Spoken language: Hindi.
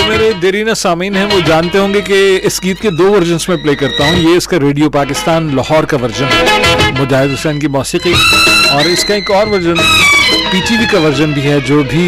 मेरे देरीना सामीन हैं वो जानते होंगे कि इस गीत के 2 वर्जन्स में प्ले करता हूँ। ये इसका रेडियो पाकिस्तान लाहौर का वर्जन है, मुजाहिद हुसैन की मौसीकी, और इसका एक और वर्जन पीटीवी का वर्जन भी है जो भी